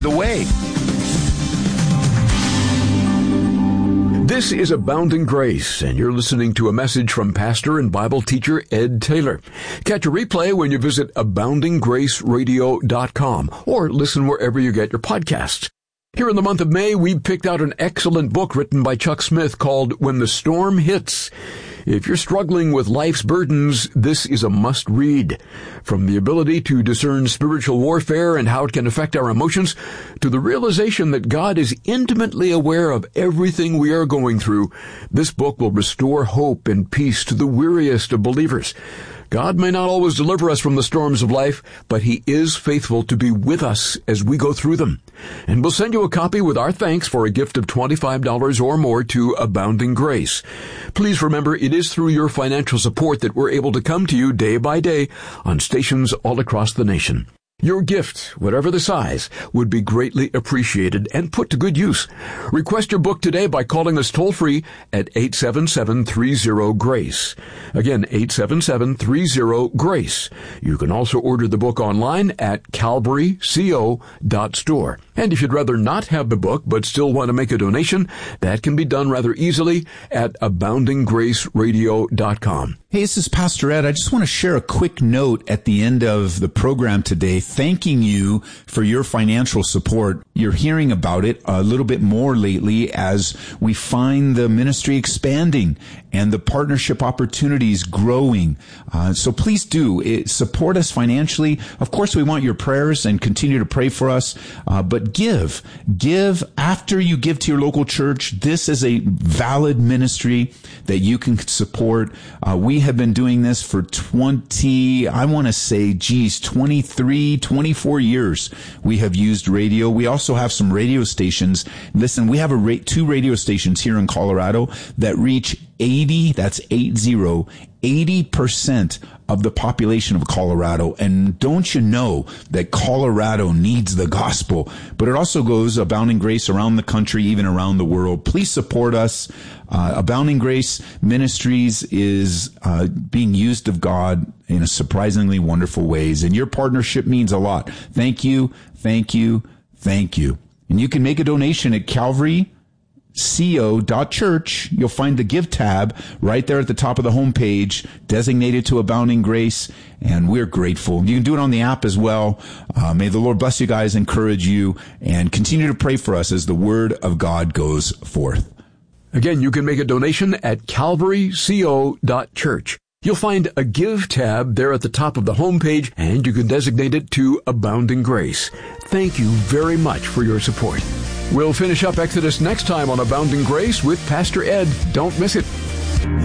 the way. This is Abounding Grace, and you're listening to a message from pastor and Bible teacher Ed Taylor. Catch a replay when you visit aboundinggraceradio.com or listen wherever you get your podcasts. Here in the month of May, we picked out an excellent book written by Chuck Smith called When the Storm Hits. If you're struggling with life's burdens, this is a must-read. From the ability to discern spiritual warfare and how it can affect our emotions, to the realization that God is intimately aware of everything we are going through, this book will restore hope and peace to the weariest of believers. God may not always deliver us from the storms of life, but He is faithful to be with us as we go through them. And we'll send you a copy with our thanks for a gift of $25 or more to Abounding Grace. Please remember, it is through your financial support that we're able to come to you day by day on stations all across the nation. Your gift, whatever the size, would be greatly appreciated and put to good use. Request your book today by calling us toll-free at 877-30-GRACE. Again, 877-30-GRACE. You can also order the book online at calvaryco.store. And if you'd rather not have the book but still want to make a donation, that can be done rather easily at aboundinggraceradio.com. Hey, this is Pastor Ed. I just want to share a quick note at the end of the program today, thanking you for your financial support. You're hearing about it a little bit more lately as we find the ministry expanding and the partnership opportunities growing. So please do support us financially. Of course, we want your prayers and continue to pray for us, but give after you give to your local church. This is a valid ministry that you can support. We have been doing this for 23, 24 years. We have used radio. We also have some radio stations. Listen, we have two radio stations here in Colorado that reach 80% of the population of Colorado. And don't you know that Colorado needs the gospel? But it also goes Abounding Grace around the country, even around the world. Please support us. Abounding Grace Ministries is being used of God in a surprisingly wonderful ways. And your partnership means a lot. Thank you, thank you, thank you. And you can make a donation at calvaryco.church. You'll find the Give tab right there at the top of the homepage, designated to Abounding Grace, and we're grateful. You can do it on the app as well. May the Lord bless you guys, encourage you, and continue to pray for us as the Word of God goes forth. Again, you can make a donation at calvaryco.church. You'll find a Give tab there at the top of the homepage, and you can designate it to Abounding Grace. Thank you very much for your support. We'll finish up Exodus next time on Abounding Grace with Pastor Ed. Don't miss it.